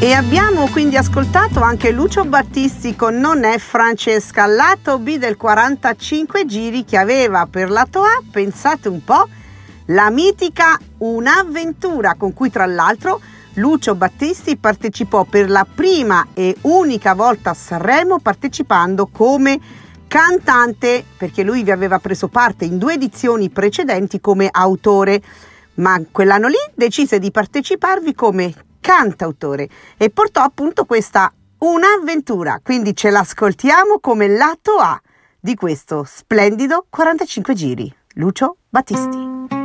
E abbiamo quindi ascoltato anche Lucio Battisti con Non è Francesca, lato B del 45 giri, che aveva per lato A, pensate un po', la mitica Un'avventura, con cui tra l'altro Lucio Battisti partecipò per la prima e unica volta a Sanremo, partecipando come cantante, perché lui vi aveva preso parte in 2 edizioni precedenti come autore, ma quell'anno lì decise di parteciparvi come cantautore e portò appunto questa Un'avventura, quindi ce l'ascoltiamo come lato A di questo splendido 45 giri. Lucio Battisti.